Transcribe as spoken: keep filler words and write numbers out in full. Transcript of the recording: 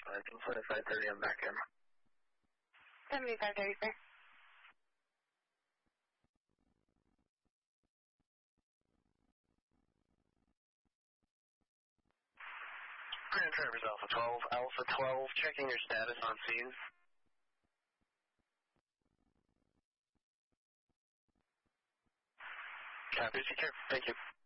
seventy-five thirty, I'm back in. seventy-five thirty, sir. Grand Traverse Alpha twelve, Alpha twelve, checking your status on scene. Copy, secure. Thank you.